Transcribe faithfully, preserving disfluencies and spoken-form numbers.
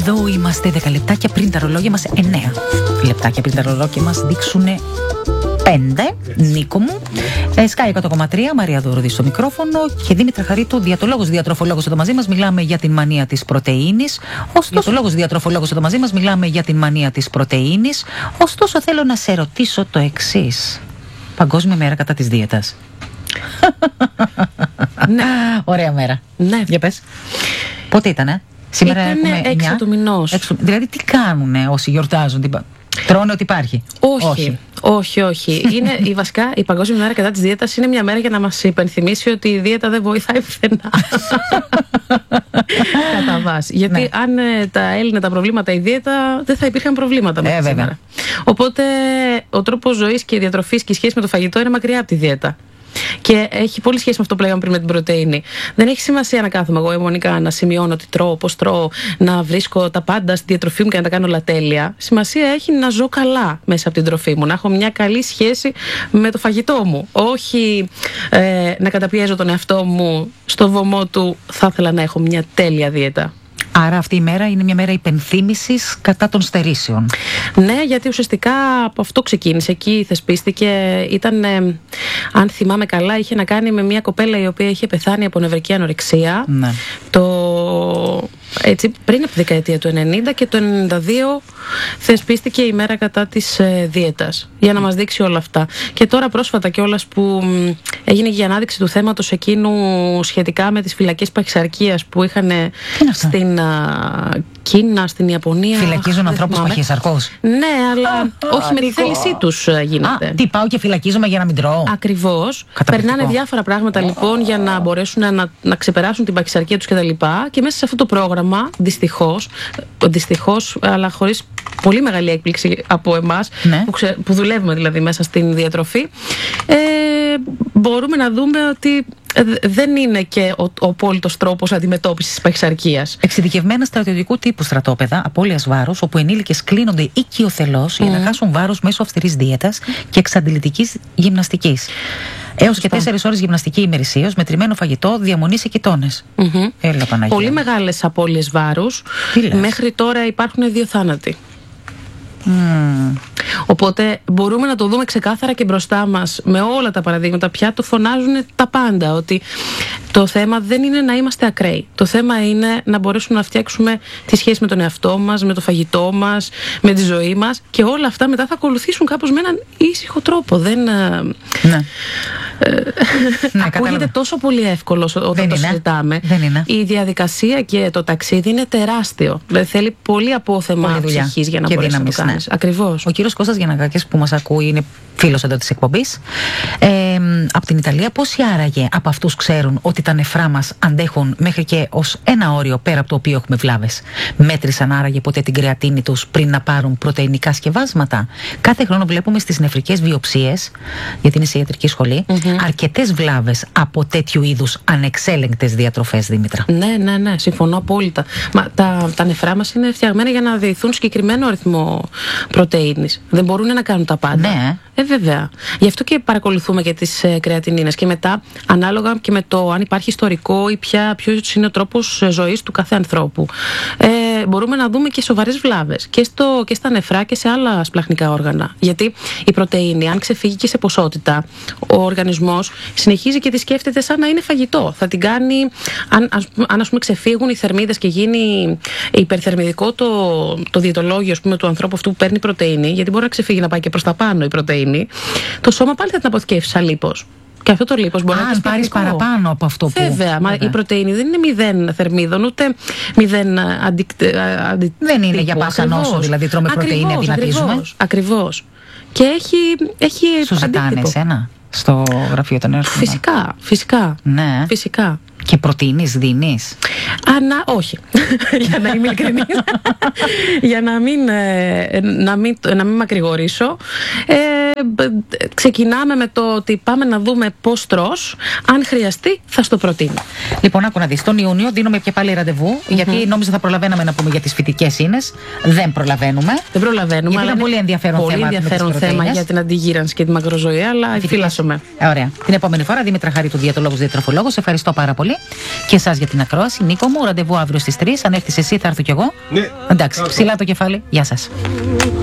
Εδώ είμαστε δέκα λεπτάκια πριν τα ρολόγια μας, εννέα λεπτάκια πριν τα ρολόγια μας δείξουν πέντε. Νίκο μου, Sky εκατό κόμμα τρία, Μαρία Δωρούδη στο μικρόφωνο και Δήμητρα Χαρίτου, διατολόγος, διατροφολόγος εδώ μαζί μας. Μιλάμε για την μανία της πρωτεΐνης. Ωστόσο, διατολόγος, διατροφολόγος εδώ μαζί μας. Μιλάμε για την μανία της πρωτεΐνης. Ωστόσο, θέλω να σε ρωτήσω το εξής. Παγκόσμια μέρα κατά της δίαιτας. Ναι. Ωραία μέρα. Ναι. Για πες. Πότε ήτανε? Σήμερα ήτανε έξω του μηνός. Έξω, δηλαδή τι κάνουνε όσοι γιορτάζουν? Τι, τρώνε ότι υπάρχει? Όχι. Όχι. Όχι, όχι. Είναι, η, βασικά, η Παγκόσμια Μέρα κατά της δίαιτας είναι μια μέρα για να μας υπενθυμίσει ότι η δίαιτα δεν βοηθάει πουθενά. Κατά βάση. Γιατί ναι. αν ε, τα έλυνε τα προβλήματα η δίαιτα, δεν θα υπήρχαν προβλήματα. Ε, βέβαια. Οπότε ο τρόπος ζωής και διατροφής και η σχέση με το φαγητό είναι μακριά από τη δίαιτα. Και έχει πολύ σχέση με αυτό που λέγαμε πριν με την πρωτεΐνη. Δεν έχει σημασία να κάθομαι εγώ αιμονικά να σημειώνω τι τρώω, πώς τρώω, να βρίσκω τα πάντα στη διατροφή μου και να τα κάνω όλα τέλεια. Σημασία έχει να ζω καλά μέσα από την τροφή μου, να έχω μια καλή σχέση με το φαγητό μου. Όχι ε, να καταπιέζω τον εαυτό μου στο βωμό του θα ήθελα να έχω μια τέλεια δίαιτα. Άρα αυτή η μέρα είναι μια μέρα υπενθύμησης κατά των στερήσεων. Ναι, γιατί ουσιαστικά από αυτό ξεκίνησε. Εκεί θεσπίστηκε. Ήταν, ε, αν θυμάμαι καλά, είχε να κάνει με μια κοπέλα η οποία είχε πεθάνει από νευρική ανορεξία. Ναι. Το, έτσι, πριν από τη δεκαετία του ενενήντα, και το ενενήντα δύο θεσπίστηκε η μέρα κατά της ε, δίαιτας. Για να μας δείξει όλα αυτά. Και τώρα πρόσφατα κιόλας που μ, έγινε και η ανάδειξη του θέματος εκείνου σχετικά με τις φυλακές παχυσαρκίας που είχαν στην Κίνα, στην Ιαπωνία. Φυλακίζουν ανθρώπους παχυσαρκώς. Ναι, αλλά α, όχι α, με τη θέλησή τους γίνεται. Α, τι, πάω και φυλακίζομαι για να μην τρώω? Ακριβώς. Περνάνε διάφορα πράγματα λοιπόν για να μπορέσουν να, να ξεπεράσουν την παχυσαρκία τους κτλ. Και, και μέσα σε αυτό το πρόγραμμα, δυστυχώς, δυστυχώς, αλλά χωρίς πολύ μεγάλη έκπληξη από εμάς, ναι. που, ξε, που δουλεύουμε δηλαδή μέσα στην διατροφή, ε, μπορούμε να δούμε ότι δεν είναι και ο, ο απόλυτος τρόπος αντιμετώπισης της παχυσαρκίας. Εξειδικευμένα στρατιωτικού τύπου στρατόπεδα απώλειας βάρους, όπου ενήλικες κλείνονται οικειοθελώς mm. για να χάσουν βάρος μέσω αυστηρής δίαιτας και εξαντλητικής γυμναστικής. Έως και τέσσερις ώρες γυμναστική ημερησίως, μετρημένο φαγητό, διαμονή σε κετώνες. Mm-hmm. Έλα, Παναγία. Πολύ μεγάλες απώλειες βάρους. Μέχρι τώρα υπάρχουν δύο θάνατοι. Mm. Οπότε μπορούμε να το δούμε ξεκάθαρα και μπροστά μας με όλα τα παραδείγματα. Πια το φωνάζουν τα πάντα, ότι το θέμα δεν είναι να είμαστε ακραίοι. Το θέμα είναι να μπορέσουμε να φτιάξουμε τη σχέση με τον εαυτό μας, με το φαγητό μας, με τη ζωή μας, και όλα αυτά μετά θα ακολουθήσουν κάπως με έναν ήσυχο τρόπο. Δεν, ναι. ναι, ακούγεται τόσο πολύ εύκολο όταν δεν το είναι. συζητάμε. Δεν είναι. Η διαδικασία και το ταξίδι είναι τεράστιο. Δηλαδή θέλει πολύ απόθεμα ψυχής για να μπορέσει να το κάνεις. Ναι. Ακριβώς. Ο κύριος Κώστας Γιαννακάκης που μας ακούει είναι φίλος εδώ της εκπομπής. Ε, από την Ιταλία, πόσοι άραγε από αυτούς ξέρουν ότι τα νεφρά μας αντέχουν μέχρι και ως ένα όριο πέρα από το οποίο έχουμε βλάβες? Μέτρησαν άραγε ποτέ την κρεατίνη τους πριν να πάρουν πρωτεϊνικά σκευάσματα? Κάθε χρόνο βλέπουμε στις νεφρικές βιοψίες, γιατί είναι σε ιατρική σχολή, mm-hmm. αρκετές βλάβες από τέτοιου είδους ανεξέλεγκτες διατροφές, Δήμητρα. Ναι, ναι, ναι, συμφωνώ απόλυτα. Μα τα, τα νεφρά μας είναι φτιαγμένα για να δεηθούν συγκεκριμένο αριθμό πρωτεΐνης. Δεν μπορούν να κάνουν τα πάντα. Ναι. Ε, βέβαια. Γι' αυτό και παρακολουθούμε και τις ε, κρεατινίνες. Και μετά, ανάλογα και με το αν υπάρχει ιστορικό ή ποια, ποιος είναι ο τρόπος ζωής του κάθε ανθρώπου, ε, μπορούμε να δούμε και σοβαρές βλάβες και, στο, και στα νεφρά και σε άλλα σπλαχνικά όργανα. Γιατί η πρωτεΐνη, αν ξεφύγει και σε ποσότητα, ο οργανισμός συνεχίζει και τη σκέφτεται σαν να είναι φαγητό. Θα την κάνει, αν, ας, αν ας πούμε ξεφύγουν οι θερμίδες και γίνει υπερθερμιδικό το, το διαιτολόγιο, ας πούμε, του ανθρώπου αυτού που παίρνει πρωτεΐνη, γιατί μπορεί να ξεφύγει να πάει και προς τα πάνω η πρωτεΐνη, το σώμα πάλι θα την αποθηκεύσει σαν λίπος. Και αυτό το λίπος μπορεί Α, να είναι πάρεις παραπάνω από αυτό που... Βέβαια, μα η πρωτεΐνη δεν είναι μηδέν θερμίδων, ούτε μηδέν αντικτε... αντι... Δεν είναι για πάσα νόσο, δηλαδή τρώμε πρωτεΐνη, αδυνατίζουμε. Ακριβώς, ακριβώς. Και έχει, έχει Σου ζητάνε εσένα στο γραφείο των έργων? Φυσικά, φυσικά. Ναι. Φυσικά. Και προτείνεις, δίνεις? Ανα, όχι. Για να είμαι ειλικρινής. Για να μην, ε, να μην, να μην μακρηγορήσω. Ε, ξεκινάμε με το ότι πάμε να δούμε πώς τρως. Αν χρειαστεί, θα στο προτείνω. Λοιπόν, άκου να δεις. Τον Ιούνιο δίνουμε και πάλι ραντεβού. Mm-hmm. Γιατί νόμιζα θα προλαβαίναμε να πούμε για τις φυτικές ίνες. Δεν προλαβαίνουμε. Δεν προλαβαίνουμε. Γιατί είναι πολύ ενδιαφέρον πολύ θέμα. Πολύ ενδιαφέρον θέμα για την αντιγύρανση και τη μακροζωία, αλλά φυλάσσομαι. Ωραία. Την επόμενη φορά, Δήμητρα Χαρίτου, διαιτολόγος, διατροφολόγος. Ευχαριστώ πάρα πολύ. πολύ. Και εσάς για την ακρόαση. Νίκο μου, ραντεβού αύριο στις τρεις. Αν έρθεις εσύ, θα έρθω κι εγώ. Ναι. Εντάξει, ψηλά το κεφάλι. Γεια σας.